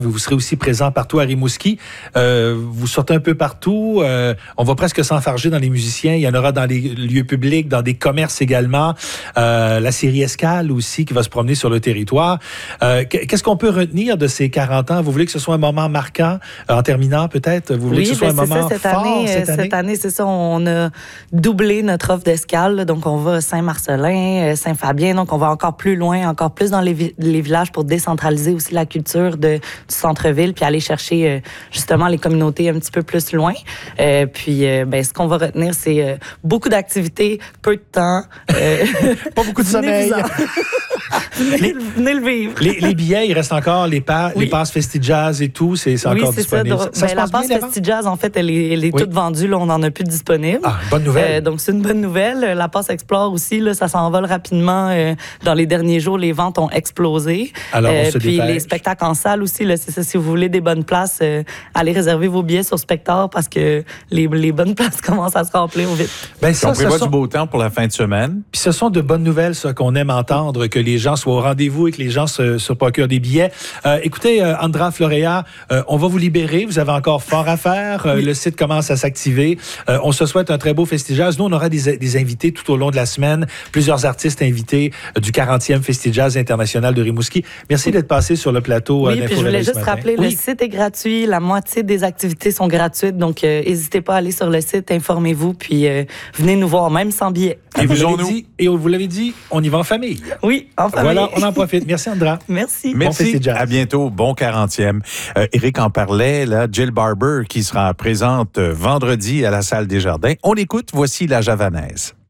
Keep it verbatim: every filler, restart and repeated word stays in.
Vous serez aussi présent partout à Rimouski. Euh, vous sortez un peu partout. Euh, on va presque s'enfarger dans les musiciens. Il y en aura dans les lieux publics, dans des commerces également. Euh, la série Escale aussi qui va se promener sur le territoire. Euh, qu'est-ce qu'on peut retenir de ces quarante ans? Vous voulez que ce soit un moment marquant euh, en terminant peut-être? Vous voulez oui, que ce soit ben un moment ça, cette fort année, cette année? Cette année, c'est ça. On a doublé notre offre d'escale. Donc, on va à Saint-Marcellin, Saint-Fabien. Donc, on va encore plus loin, encore plus dans les, vi- les villages pour décentraliser aussi la culture de, du centre-ville puis aller chercher euh, justement les communautés un petit peu plus loin. Euh, puis, euh, ben, ce qu'on va retenir, c'est euh, beaucoup d'activités, peu de temps. Euh, Pas beaucoup de sommeil. venez, les, venez le vivre. Les, les billets, il reste encore les, pa- oui. les passes Festi-Jazz et tout, c'est, c'est oui, encore c'est disponible. Ça, Ça, ça ben, se la passe passe bien, Festi-Jazz, en fait, elle est, elle est oui. toute vendue. Là, on n'en a plus disponible. Ah, bonne nouvelle. Euh, donc, c'est une bonne nouvelle. La passe Explore aussi, là, ça s'envole rapidement. Euh, dans les derniers jours, les ventes ont explosé. Alors, on euh, se puis dépêche. les spectacles en salle aussi, là, c'est ça. Si vous voulez des bonnes places, euh, allez réserver vos billets sur Spector parce que les, les bonnes places commencent à se remplir vite. Ben, ça, on prévoit sont... du beau temps pour la fin de semaine. Puis ce sont de bonnes nouvelles, ça, qu'on aime entendre, que les gens soient au rendez-vous et que les gens se, se procurent des billets. Euh, écoutez, euh, Andra Florea, euh, on va vous libérer. Vous avez encore fort à faire. Euh, oui. Le site commence à s'activer. Euh, on se souhaite un très beau Festi-Jazz. Nous, on aura des, des invités tout au long de la semaine. Plusieurs artistes invités euh, du quarantième Festi-Jazz international de Rimouski. Merci oui. d'être passé sur le plateau oui, euh, puis je voulais juste rappeler, oui. le site est gratuit. La moitié des activités sont gratuites. Donc, n'hésitez euh, pas à aller sur le site, informez-vous, puis euh, venez nous voir, même sans billet. Et vous, l'avez dit, et vous l'avez dit, on y va en famille. Oui, en famille. Voilà, on en profite. Merci, Andra. Merci. Merci. Bon à bientôt. Bon quarantième. Euh, Éric en parlait, là, Jill Barber qui sera présente vendredi à la Salle des Jardins. On l'écoute. Voici la Javanaise.